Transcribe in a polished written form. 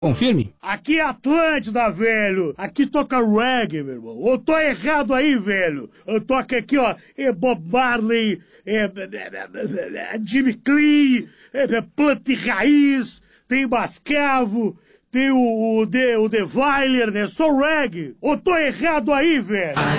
Confirme. Aqui é Atlântida, velho. Aqui toca reggae, meu irmão. Eu tô errado aí, velho. Eu toco aqui, ó, Bob Marley, Jimmy Clean, Planta e Raiz, tem Bascavo, tem o The Viler, né? Só reggae. Eu tô errado aí, velho.